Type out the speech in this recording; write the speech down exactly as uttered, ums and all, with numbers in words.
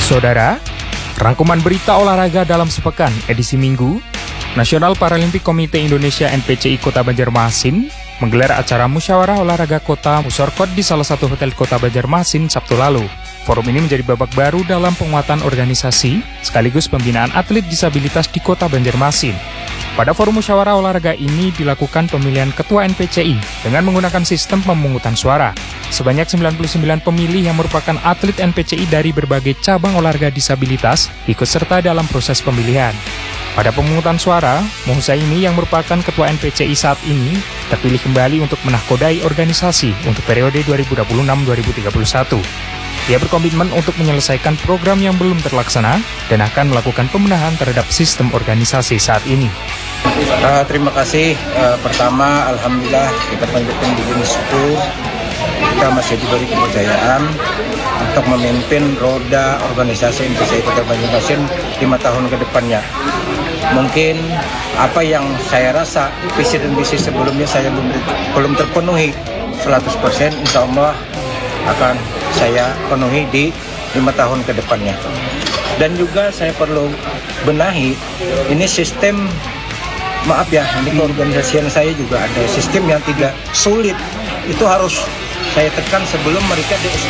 Saudara, rangkuman berita olahraga dalam sepekan edisi Minggu, National Paralympic Committee Indonesia N P C I Kota Banjarmasin menggelar acara musyawarah olahraga kota Musorkot di salah satu hotel Kota Banjarmasin Sabtu lalu. Forum ini menjadi babak baru dalam penguatan organisasi sekaligus pembinaan atlet disabilitas di Kota Banjarmasin. Pada forum musyawarah olahraga ini dilakukan pemilihan ketua N P C I dengan menggunakan sistem pemungutan suara. Sebanyak sembilan puluh sembilan pemilih yang merupakan atlet N P C I dari berbagai cabang olahraga disabilitas ikut serta dalam proses pemilihan. Pada pemungutan suara, Muhsaini yang merupakan ketua N P C I saat ini terpilih kembali untuk menahkodai organisasi untuk periode dua ribu dua puluh enam sampai dua ribu tiga puluh satu. Ia berkomitmen untuk menyelesaikan program yang belum terlaksana dan akan melakukan pembenahan terhadap sistem organisasi saat ini. Uh, terima kasih. Uh, pertama, alhamdulillah kita panjatkan puji syukur. Kita masih diberi kepercayaan untuk memimpin roda organisasi N P C I Kota Banjarmasin lima tahun ke depannya. Mungkin apa yang saya rasa visi dan misi sebelumnya saya belum, belum terpenuhi seratus persen, insya Allah akan saya penuhi di lima tahun ke depannya. Dan juga saya perlu benahi, ini sistem, maaf ya, ini keorganisasian saya juga ada sistem yang tidak sulit. Itu harus saya tekan sebelum mereka